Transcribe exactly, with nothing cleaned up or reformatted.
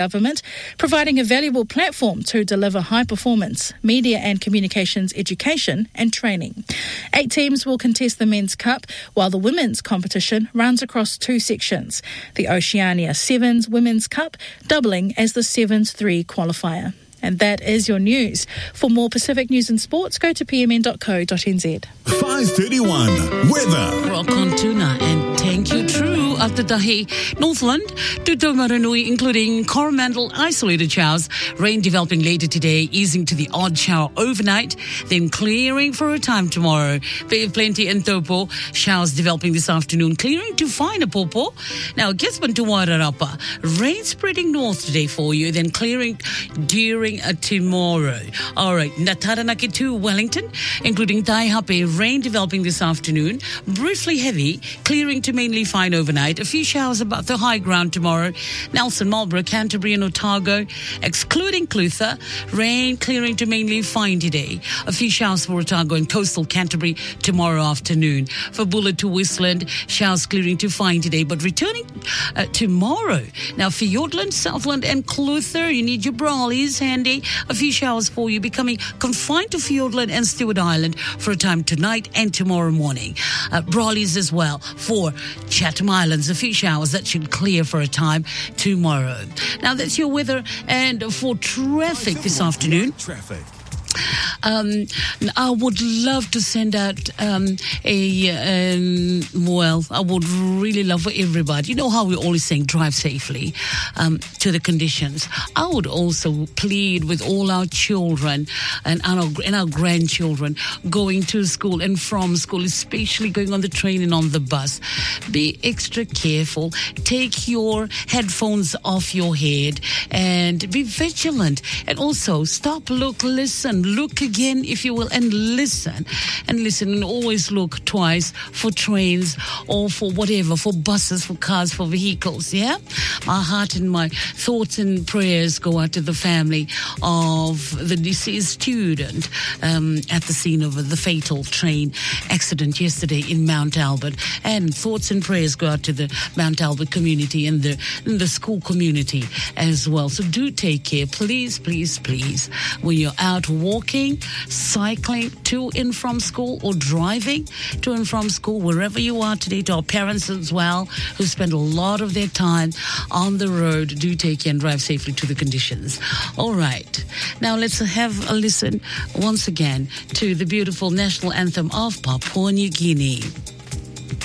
government, providing a valuable platform to deliver high-performance media and communications education and training. Eight teams will contest the Men's Cup, while the women's competition runs across two sections, the Oceania Sevens Women's Cup doubling as the Sevens three qualifier. And that is your news. For more Pacific news and sports, go to p m n dot co dot n z. five thirty-one Weather. Rock on tuna and thank you true at the Dahi. Northland to Taumarunui, including Coromandel isolated showers. Rain developing later today, easing to the odd shower overnight, then clearing for a time tomorrow. Plenty in Taupo. Showers developing this afternoon, clearing to finer Popo. Now, Gisborne to Wairarapa. Rain spreading north today for you, then clearing during uh, tomorrow. All right, Nataranaki to Wellington, including Taihape. Rain developing this afternoon, briefly heavy, clearing to mainly fine overnight. A few showers about the high ground tomorrow. Nelson, Marlborough, Canterbury and Otago, excluding Clutha. Rain clearing to mainly fine today. A few showers for Otago and coastal Canterbury tomorrow afternoon. For Bulla to Whistland, showers clearing to fine today, but returning uh, tomorrow. Now, for Fiordland, Southland and Clutha, you need your brollies handy. A few showers for you, becoming confined to Fiordland and Stewart Island for a time tonight and tomorrow morning. Uh, brollies as well for Chatham Islands. A few showers that should clear for a time tomorrow. Now, that's your weather. And for traffic this afternoon. Traffic. Um, I would love to send out um, a, um, well, I would really love for everybody. You know how we're always saying drive safely um, to the conditions. I would also plead with all our children and our, and our grandchildren going to school and from school, especially going on the train and on the bus. Be extra careful. Take your headphones off your head and be vigilant. And also stop, look, listen, look again, if you will, and listen and listen and always look twice for trains or for whatever, for buses, for cars, for vehicles. Yeah, my heart and my thoughts and prayers go out to the family of the deceased student um, at the scene of the fatal train accident yesterday in Mount Albert, and thoughts and prayers go out to the Mount Albert community and the, and the school community as well. So do take care, please, please, please, when you're out walking, cycling to and from school, or driving to and from school, wherever you are today. To our parents as well, who spend a lot of their time on the road, do take care and drive safely to the conditions. All right, now let's have a listen once again to the beautiful national anthem of Papua New Guinea.